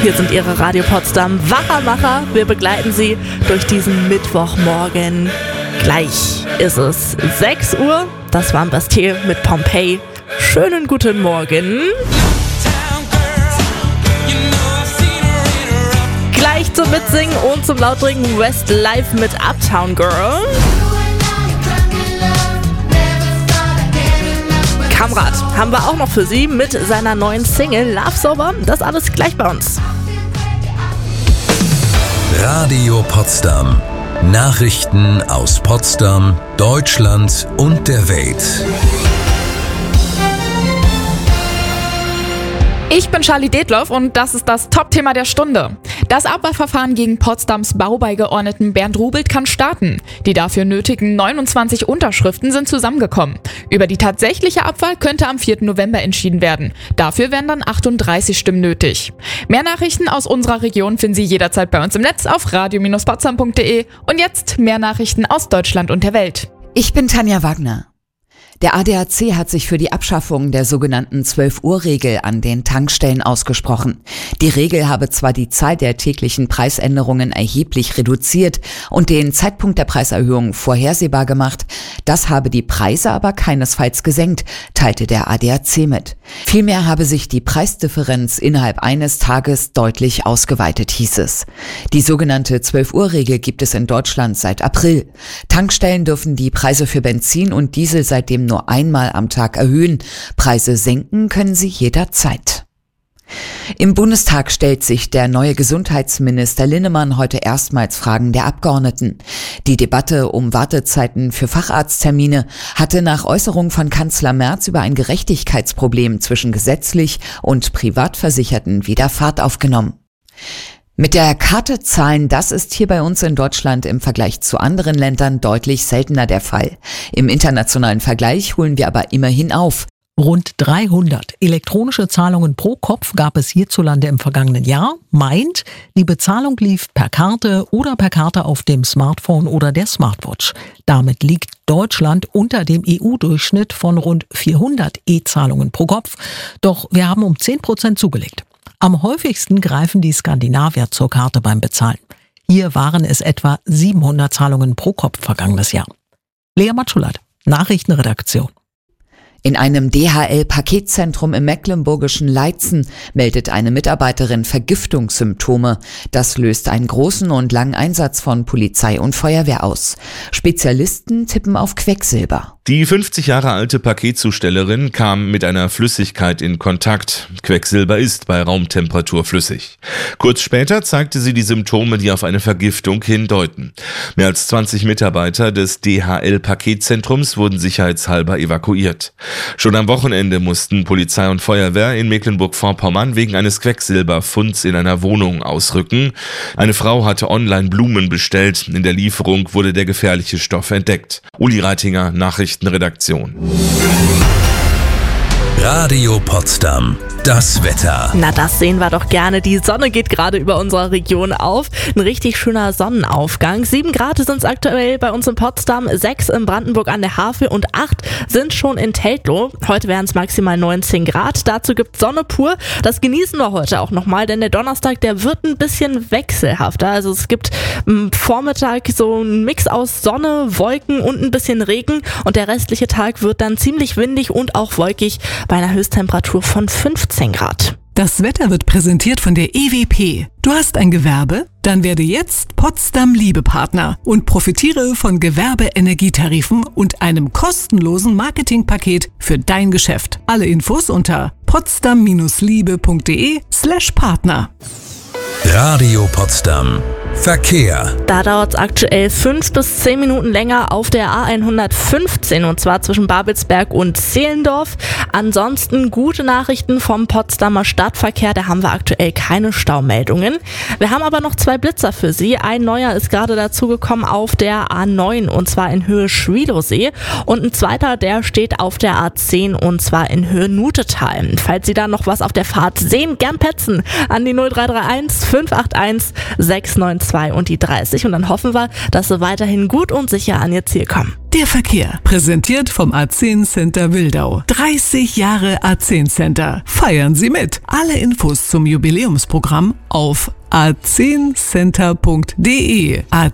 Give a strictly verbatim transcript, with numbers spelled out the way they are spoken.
Hier sind Ihre Radio Potsdam Wachermacher. Wir begleiten Sie durch diesen Mittwochmorgen. Gleich ist es sechs Uhr. Das war Bastille mit Pompeii. Schönen guten Morgen. Gleich zum Mitsingen und zum Lautringen Westlife mit Uptown Girl. Kamrat haben wir auch noch für Sie mit seiner neuen Single Love Sober. Das alles gleich bei uns. Radio Potsdam. Nachrichten aus Potsdam, Deutschland und der Welt. Ich bin Charlie Detloff und das ist das Top-Thema der Stunde. Das Abwahlverfahren gegen Potsdams Baubeigeordneten Bernd Rubelt kann starten. Die dafür nötigen neunundzwanzig Unterschriften sind zusammengekommen. Über die tatsächliche Abwahl könnte am vierten November entschieden werden. Dafür wären dann achtunddreißig Stimmen nötig. Mehr Nachrichten aus unserer Region finden Sie jederzeit bei uns im Netz auf radio Bindestrich potsdam punkt de. Und jetzt mehr Nachrichten aus Deutschland und der Welt. Ich bin Tanja Wagner. Der A D A C hat sich für die Abschaffung der sogenannten zwölf-Uhr-Regel an den Tankstellen ausgesprochen. Die Regel habe zwar die Zahl der täglichen Preisänderungen erheblich reduziert und den Zeitpunkt der Preiserhöhung vorhersehbar gemacht, das habe die Preise aber keinesfalls gesenkt, teilte der A D A C mit. Vielmehr habe sich die Preisdifferenz innerhalb eines Tages deutlich ausgeweitet, hieß es. Die sogenannte zwölf-Uhr-Regel gibt es in Deutschland seit April. Tankstellen dürfen die Preise für Benzin und Diesel seitdem nur einmal am Tag erhöhen. Preise senken können sie jederzeit. Im Bundestag stellt sich der neue Gesundheitsminister Linnemann heute erstmals Fragen der Abgeordneten. Die Debatte um Wartezeiten für Facharzttermine hatte nach Äußerung von Kanzler Merz über ein Gerechtigkeitsproblem zwischen gesetzlich und Privatversicherten wieder Fahrt aufgenommen. Mit der Karte zahlen, das ist hier bei uns in Deutschland im Vergleich zu anderen Ländern deutlich seltener der Fall. Im internationalen Vergleich holen wir aber immerhin auf. Rund dreihundert elektronische Zahlungen pro Kopf gab es hierzulande im vergangenen Jahr. Meint, die Bezahlung lief per Karte oder per Karte auf dem Smartphone oder der Smartwatch. Damit liegt Deutschland unter dem E U-Durchschnitt von rund vierhundert E-Zahlungen pro Kopf. Doch wir haben um zehn Prozent zugelegt. Am häufigsten greifen die Skandinavier zur Karte beim Bezahlen. Hier waren es etwa siebenhundert Zahlungen pro Kopf vergangenes Jahr. Lea Matschulat, Nachrichtenredaktion. In einem D H L-Paketzentrum im mecklenburgischen Leitzen meldet eine Mitarbeiterin Vergiftungssymptome. Das löst einen großen und langen Einsatz von Polizei und Feuerwehr aus. Spezialisten tippen auf Quecksilber. Die fünfzig Jahre alte Paketzustellerin kam mit einer Flüssigkeit in Kontakt. Quecksilber ist bei Raumtemperatur flüssig. Kurz später zeigte sie die Symptome, die auf eine Vergiftung hindeuten. Mehr als zwanzig Mitarbeiter des D H L-Paketzentrums wurden sicherheitshalber evakuiert. Schon am Wochenende mussten Polizei und Feuerwehr in Mecklenburg-Vorpommern wegen eines Quecksilberfunds in einer Wohnung ausrücken. Eine Frau hatte online Blumen bestellt. In der Lieferung wurde der gefährliche Stoff entdeckt. Uli Reitinger, Nachrichtenredaktion. Radio Potsdam. Das Wetter. Na, das sehen wir doch gerne. Die Sonne geht gerade über unserer Region auf. Ein richtig schöner Sonnenaufgang. Sieben Grad sind es aktuell bei uns in Potsdam, sechs in Brandenburg an der Havel und acht sind schon in Teltow. Heute wären es maximal neunzehn Grad. Dazu gibt es Sonne pur. Das genießen wir heute auch nochmal, denn der Donnerstag, der wird ein bisschen wechselhafter. Also es gibt am Vormittag so einen Mix aus Sonne, Wolken und ein bisschen Regen und der restliche Tag wird dann ziemlich windig und auch wolkig bei einer Höchsttemperatur von fünfzehn Grad. Das Wetter wird präsentiert von der E W P. Du hast ein Gewerbe? Dann werde jetzt Potsdam Liebepartner und profitiere von Gewerbeenergietarifen und einem kostenlosen Marketingpaket für dein Geschäft. Alle Infos unter potsdam liebe punkt de slash Partner. Radio Potsdam. Verkehr. Da dauert es aktuell fünf bis zehn Minuten länger auf der A hundertfünfzehn und zwar zwischen Babelsberg und Zehlendorf. Ansonsten gute Nachrichten vom Potsdamer Stadtverkehr, da haben wir aktuell keine Staumeldungen. Wir haben aber noch zwei Blitzer für Sie. Ein neuer ist gerade dazugekommen auf der A neun und zwar in Höhe Schwielowsee und ein zweiter, der steht auf der A zehn und zwar in Höhe Nutetal. Falls Sie da noch was auf der Fahrt sehen, gern petzen an die null drei drei eins fünf acht eins sechs neun zwei zwei und die dreißig und dann hoffen wir, dass sie weiterhin gut und sicher an ihr Ziel kommen. Der Verkehr, präsentiert vom A zehn Center Wildau. dreißig Jahre A zehn Center. Feiern Sie mit. Alle Infos zum Jubiläumsprogramm auf a zehn center punkt de. A